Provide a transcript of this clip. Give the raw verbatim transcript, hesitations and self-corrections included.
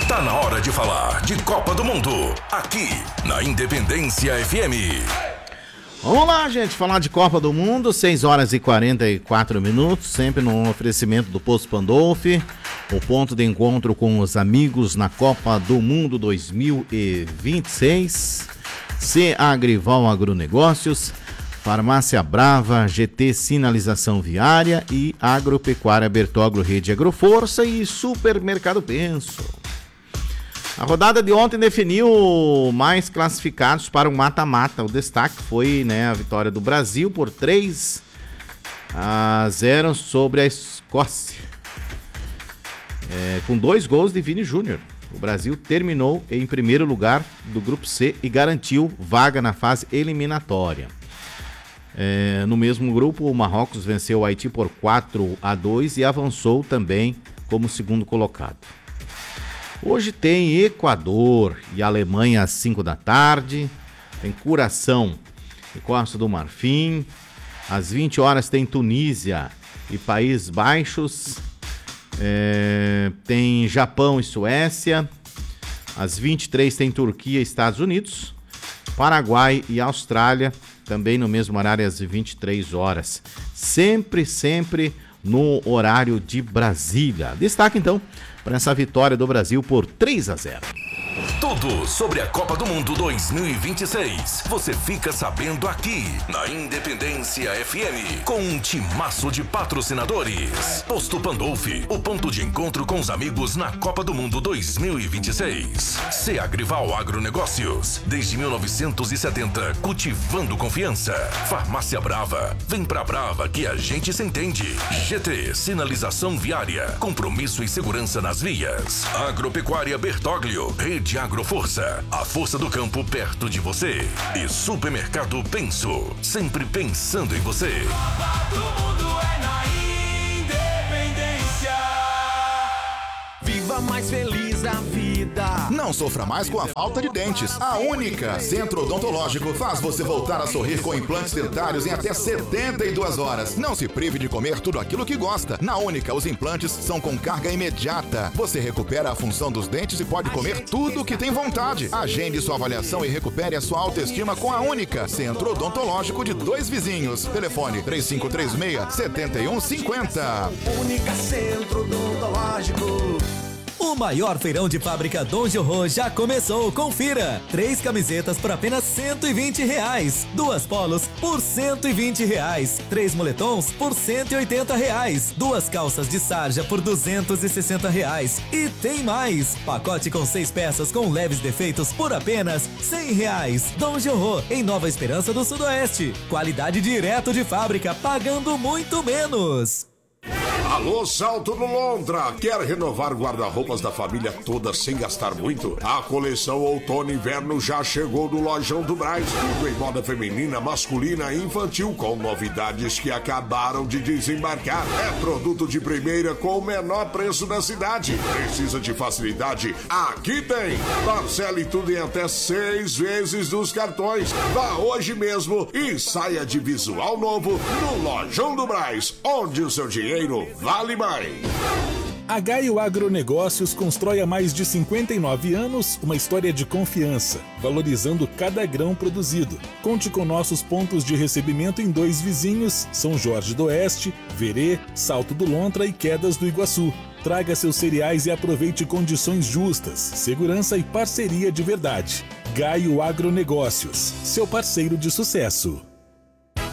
Tá na hora de falar de Copa do Mundo, aqui na Independência F M. Vamos lá, gente, falar de Copa do Mundo, seis horas e quarenta e quatro minutos, sempre no oferecimento do Posto Pandolfi, o ponto de encontro com os amigos na Copa do Mundo dois mil e vinte e seis, C Agrival Agronegócios, Farmácia Brava, G T Sinalização Viária e Agropecuária Bertoglo Rede Agroforça e Supermercado Penso. A rodada de ontem definiu mais classificados para o mata-mata. O destaque foi, né, a vitória do Brasil por três a zero sobre a Escócia, é, com dois gols de Vini Júnior. O Brasil terminou em primeiro lugar do Grupo C e garantiu vaga na fase eliminatória. É, no mesmo grupo, o Marrocos venceu o Haiti por quatro a dois e avançou também como segundo colocado. Hoje tem Equador e Alemanha às cinco da tarde, tem Curaçao e Costa do Marfim, às vinte horas tem Tunísia e Países Baixos, é, tem Japão e Suécia, às vinte e três tem Turquia e Estados Unidos, Paraguai e Austrália, também no mesmo horário às vinte e três horas, sempre, sempre no horário de Brasília. Destaque então para essa vitória do Brasil por três a zero. Tudo sobre a Copa do Mundo dois mil e vinte e seis. Você fica sabendo aqui na Independência F M com um timaço de patrocinadores. Posto Pandolfi, o ponto de encontro com os amigos na Copa do Mundo dois mil e vinte e seis. C Agrival Agronegócios, desde mil novecentos e setenta, cultivando confiança. Farmácia Brava, vem pra Brava que a gente se entende. G T Sinalização Viária, compromisso e segurança nas vias. Agropecuária Bertoglio, Rede Agroforça, a força do campo perto de você. E Supermercado Penso, sempre pensando em você. Todo mundo é na Independência. Viva mais feliz a vida. Não sofra mais com a falta de dentes. A Única Centro Odontológico faz você voltar a sorrir com implantes dentários em até setenta e duas horas. Não se prive de comer tudo aquilo que gosta. Na Única, os implantes são com carga imediata. Você recupera a função dos dentes e pode comer tudo o que tem vontade. Agende sua avaliação e recupere a sua autoestima com a Única Centro Odontológico de Dois Vizinhos. Telefone três cinco três seis, sete um cinco zero. Única Centro Odontológico. O maior feirão de fábrica Dom Jorro já começou, confira! Três camisetas por apenas cento e vinte reais, duas polos por cento e vinte reais, três moletons por cento e oitenta reais, duas calças de sarja por duzentos e sessenta reais. E tem mais! Pacote com seis peças com leves defeitos por apenas cem reais. Dom Jorro, em Nova Esperança do Sudoeste. Qualidade direto de fábrica, pagando muito menos. Alô, Salto do Lontra! Quer renovar guarda-roupas da família toda sem gastar muito? A coleção Outono e Inverno já chegou no Lojão do Brás. Tudo em moda feminina, masculina e infantil, com novidades que acabaram de desembarcar. É produto de primeira com o menor preço da cidade. Precisa de facilidade? Aqui tem! Parcele tudo em até seis vezes dos cartões. Vá hoje mesmo e saia de visual novo no Lojão do Brás, onde o seu dinheiro vale mais. A Gaio Agronegócios constrói há mais de cinquenta e nove anos uma história de confiança, valorizando cada grão produzido. Conte com nossos pontos de recebimento em Dois Vizinhos, São Jorge do Oeste, Verê, Salto do Lontra e Quedas do Iguaçu. Traga seus cereais e aproveite condições justas, segurança e parceria de verdade. Gaio Agronegócios, seu parceiro de sucesso.